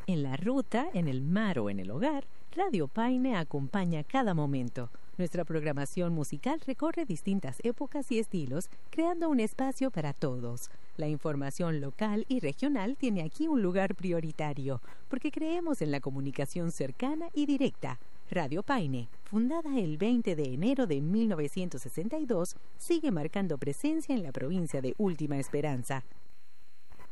En la ruta, en el mar o en el hogar, Radio Paine acompaña cada momento. Nuestra programación musical recorre distintas épocas y estilos, creando un espacio para todos. La información local y regional tiene aquí un lugar prioritario, porque creemos en la comunicación cercana y directa. Radio Paine, fundada el 20 de enero de 1962, sigue marcando presencia en la provincia de Última Esperanza.